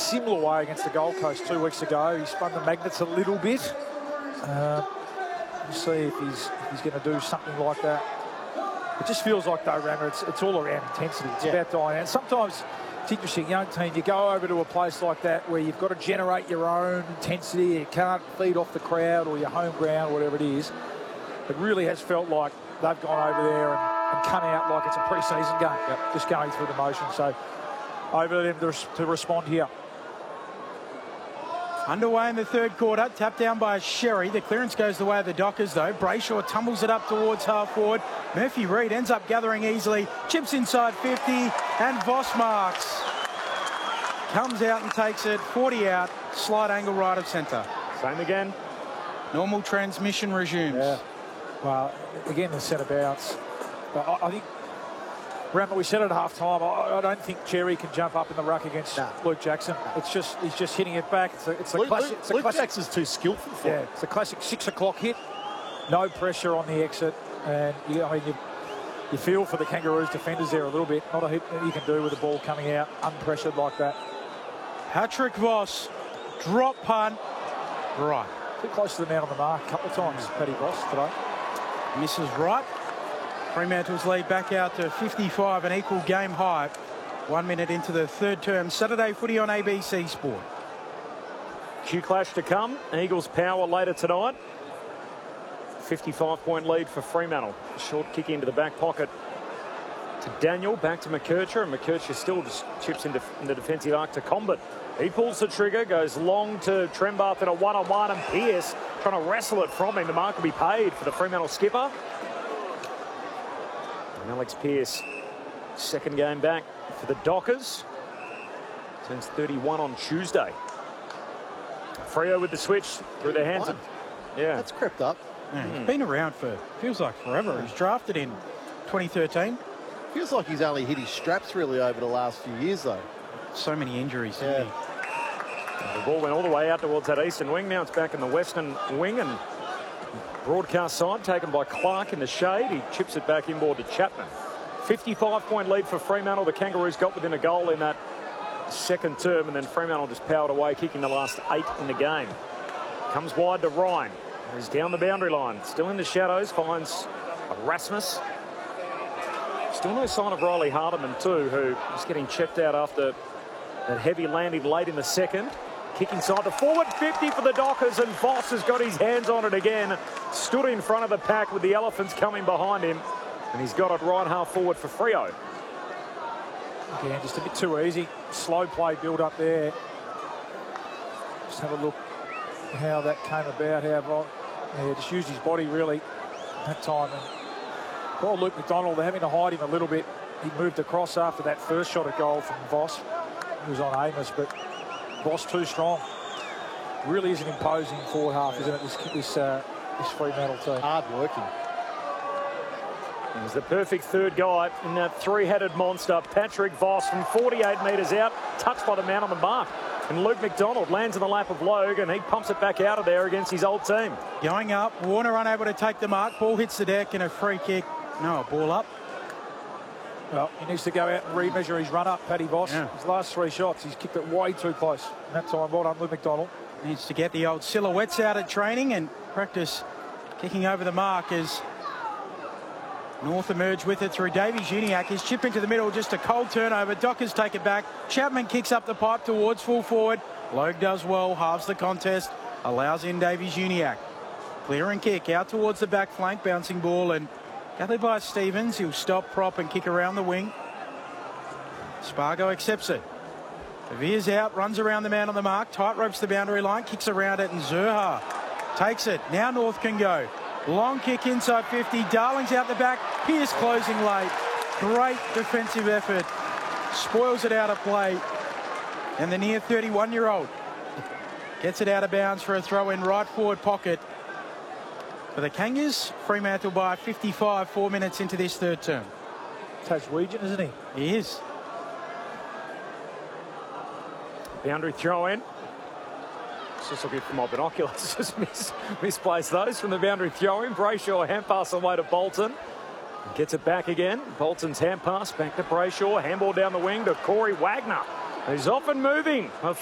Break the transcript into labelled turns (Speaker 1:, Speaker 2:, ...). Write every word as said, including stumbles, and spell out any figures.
Speaker 1: similar way against the Gold Coast two weeks ago. He spun the magnets a little bit. Uh, we'll see if he's, if he's going to do something like that. It just feels like, though, Rammer, it's, it's all around intensity. It's yeah. about dying out. Sometimes it's interesting, young team, you go over to a place like that where you've got to generate your own intensity. You can't feed off the crowd or your home ground, whatever it is. It really has felt like they've gone over there and, and come out like it's a pre-season game, yep. just going through the motion. So over to them to, to respond here.
Speaker 2: Underway in the third quarter, tapped down by Sherry. The clearance goes the way of the Dockers, though. Brayshaw tumbles it up towards half forward. Murphy Reid ends up gathering easily, chips inside fifty, and Voss marks. Comes out and takes it, forty out, slight angle right of centre.
Speaker 3: Same again.
Speaker 2: Normal transmission resumes.
Speaker 1: Yeah. Well, again, the centre bounce. But I, I think, Rammer, we said at half time, I, I don't think Cherry can jump up in the ruck against nah. Luke Jackson. It's just, he's just hitting it back. It's a, it's a
Speaker 4: Luke,
Speaker 1: classic.
Speaker 4: Luke,
Speaker 1: it's a
Speaker 4: Luke
Speaker 1: classic,
Speaker 4: Jackson's too skillful for
Speaker 1: Yeah,
Speaker 4: it.
Speaker 1: it's a classic six o'clock hit. No pressure on the exit. And, you, I mean, you, you feel for the Kangaroos defenders there a little bit. Not a hit that you can do with the ball coming out unpressured like that.
Speaker 2: Patrick Voss, drop punt, right.
Speaker 1: Too close to the man on the mark a couple of times, Paddy Voss today.
Speaker 2: Misses right. Fremantle's lead back out to fifty-five, an equal game high. One minute into the third term. Saturday footy on A B C Sport.
Speaker 3: Q Clash to come. Eagles power later tonight. fifty-five point lead for Fremantle. A short kick into the back pocket to Daniel. Back to McKercher. And McKercher still just chips into in the defensive arc to Combat. He pulls the trigger, goes long to Trembath in a one-on-one, and Pearce trying to wrestle it from him. The mark will be paid for the Fremantle skipper. And Alex Pearce, second game back for the Dockers. Turns thirty-one on Tuesday. Freo with the switch through their hands. Of, yeah,
Speaker 4: that's crept up.
Speaker 2: Yeah, mm. He's been around for, feels like forever. He's drafted in twenty thirteen.
Speaker 4: Feels like he's only hit his straps really over the last few years, though.
Speaker 2: So many injuries.
Speaker 4: Yeah.
Speaker 3: The ball went all the way out towards that eastern wing. Now it's back in the western wing, and broadcast side taken by Clark in the shade. He chips it back inboard to Chapman. fifty-five point lead for Fremantle. The Kangaroos got within a goal in that second term, and then Fremantle just powered away, kicking the last eight in the game. Comes wide to Ryan. He's down the boundary line. Still in the shadows. Finds Erasmus. Still no sign of Riley Hardiman too, who is getting checked out after that heavy landing late in the second. Kicking side to forward, fifty for the Dockers, and Voss has got his hands on it again. Stood in front of the pack with the Elephants coming behind him, and he's got it right half forward for Freo.
Speaker 1: Again, just a bit too easy. Slow play build up there. Just have a look at how that came about. How yeah, just used his body really that time. And poor Luke McDonald, they're having to hide him a little bit. He moved across after that first shot at goal from Voss. He was on Amos, but Voss too strong. Really is an imposing forward half, isn't it? This this, uh, this Fremantle team.
Speaker 4: Hard working.
Speaker 3: It was the perfect third guy in that three-headed monster, Patrick Voss, from forty-eight metres out, touched by the man on the mark. And Luke McDonald lands in the lap of Logue, and he pumps it back out of there against his old team.
Speaker 2: Going up, Warner unable to take the mark. Ball hits the deck and a free kick. No, a ball up.
Speaker 1: Well, he needs to go out and remeasure his run up, Paddy Voss. Yeah. His last three shots, he's kicked it way too close. And that time, well done, Luke McDonald.
Speaker 2: Needs to get the old silhouettes out at training and practice kicking over the mark as North emerge with it through Davies Uniacke. His chip into the middle, just a cold turnover. Dockers take it back. Chapman kicks up the pipe towards full forward. Logue does well, halves the contest, allows in Davies Uniacke. Clear and kick out towards the back flank, bouncing ball, and gathered by Stevens. He'll stop, prop, and kick around the wing. Spargo accepts it. Veers out, runs around the man on the mark, tight ropes the boundary line, kicks around it, and Zurha takes it. Now North can go. Long kick inside fifty. Darling's out the back. Pearce closing late. Great defensive effort. Spoils it out of play. And the near thirty-one-year-old gets it out of bounds for a throw in right forward pocket. For the Kangas, Fremantle by fifty-five, four minutes into this third term.
Speaker 1: Taswegian, isn't he?
Speaker 2: He is.
Speaker 3: Boundary throw in. Just looking for my binoculars. Just mis misplaced those from the boundary throw in. Brayshaw hand pass away to Bolton. Gets it back again. Bolton's hand pass back to Brayshaw. Handball down the wing to Corey Wagner, who's off and moving. A